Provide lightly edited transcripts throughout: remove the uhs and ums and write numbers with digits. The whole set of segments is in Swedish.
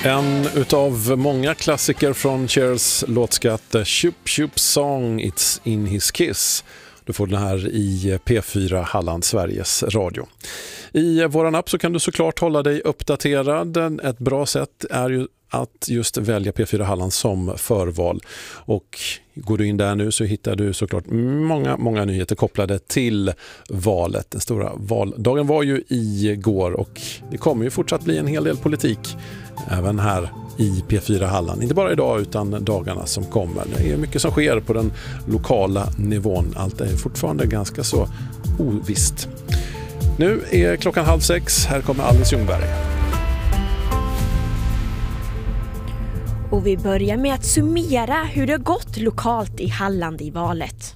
En utav många klassiker från Chers låtskatt Chup Chup Song It's in his kiss. Du får den här i P4 Halland, Sveriges Radio. I våran app så kan du såklart hålla dig uppdaterad. Ett bra sätt är ju att just välja P4 Halland som förval. Och går du in där nu så hittar du såklart många nyheter kopplade till valet. Den stora valdagen var ju igår och det kommer ju fortsatt bli en hel del politik även här i P4 Halland. Inte bara idag utan dagarna som kommer. Det är mycket som sker på den lokala nivån. Allt är fortfarande ganska så ovisst. Nu är klockan 5:30. Här kommer Alice Ljungberg. Och vi börjar med att summera hur det har gått lokalt i Halland i valet.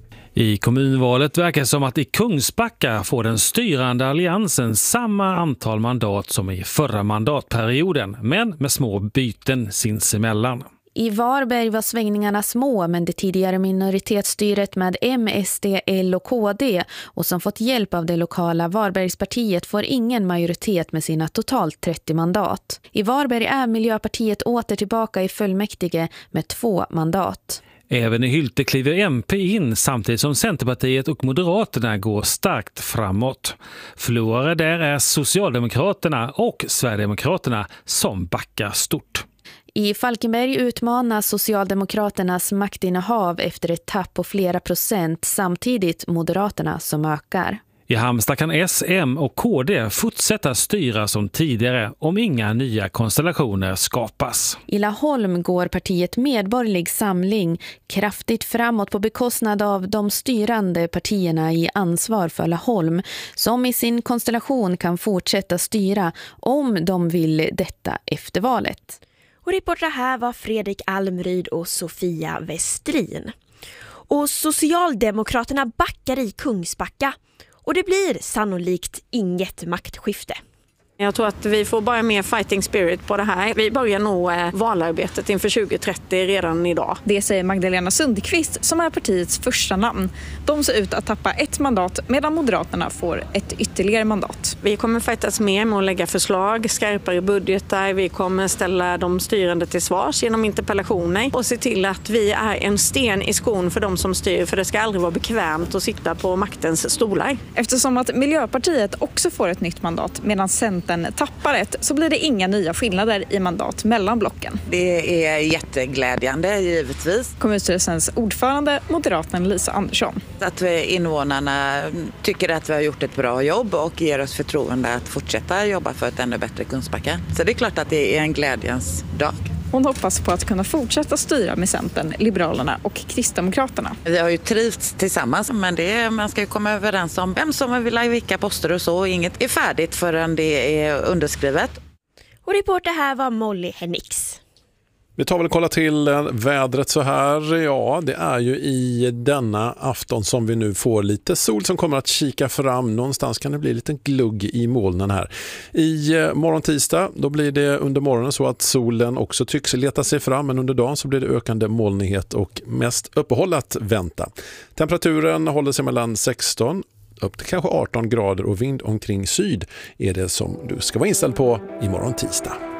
I kommunvalet verkar det som att i Kungsbacka får den styrande alliansen samma antal mandat som i förra mandatperioden, men med små byten sinsemellan. I Varberg var svängningarna små, men det tidigare minoritetsstyret med M, SD, L och KD och som fått hjälp av det lokala Varbergspartiet får ingen majoritet med sina totalt 30 mandat. I Varberg är Miljöpartiet åter tillbaka i fullmäktige med 2 mandat. Även i Hylte kliver MP in samtidigt som Centerpartiet och Moderaterna går starkt framåt. Förlorare där är Socialdemokraterna och Sverigedemokraterna som backar stort. I Falkenberg utmanas Socialdemokraternas maktinnehav efter ett tapp på flera procent, samtidigt Moderaterna som ökar. I Halmstad kan S, M och KD fortsätta styra som tidigare om inga nya konstellationer skapas. I Laholm går partiet Medborgerlig Samling kraftigt framåt på bekostnad av de styrande partierna i Ansvar för Laholm, som i sin konstellation kan fortsätta styra om de vill detta efter valet. Och reportrar här var Fredrik Almryd och Sofia Westrin. Och Socialdemokraterna backar i Kungsbacka. Och det blir sannolikt inget maktskifte. Jag tror att vi får bara mer fighting spirit på det här. Vi börjar nå valarbetet inför 2030 redan idag. Det säger Magdalena Sundqvist som är partiets första namn. De ser ut att tappa 1 mandat medan Moderaterna får ett ytterligare mandat. Vi kommer fightas mer med att lägga förslag, skarpare budgetar. Vi kommer ställa de styrande till svars genom interpellationer och se till att vi är en sten i skon för de som styr. För det ska aldrig vara bekvämt att sitta på maktens stolar. Eftersom att Miljöpartiet också får ett nytt mandat medan Centern tappar ett, så blir det inga nya skillnader i mandat mellan blocken. Det är jätteglädjande givetvis. Kommunstyrelsens ordförande, moderaten Lisa Andersson. Att invånarna tycker att vi har gjort ett bra jobb och ger oss förtroende att fortsätta jobba för ett ännu bättre Kungsbacka. Så det är klart att det är en glädjens dag. Hon hoppas på att kunna fortsätta styra med Centern, Liberalerna och Kristdemokraterna. Vi har ju trivts tillsammans, men man ska ju komma överens om vem som vill ha vilka poster och så. Inget är färdigt förrän det är underskrivet. Och reporter här var Molly Hennix. Vi tar väl och kollar till vädret så här. Ja, det är ju i denna afton som vi nu får lite sol som kommer att kika fram. Någonstans kan det bli lite glugg i molnen här. I morgon tisdag, då blir det under morgonen så att solen också tycks leta sig fram. Men under dagen så blir det ökande molnighet och mest uppehåll att vänta. Temperaturen håller sig mellan 16 upp till kanske 18 grader och vind omkring syd är det som du ska vara inställd på i morgon tisdag.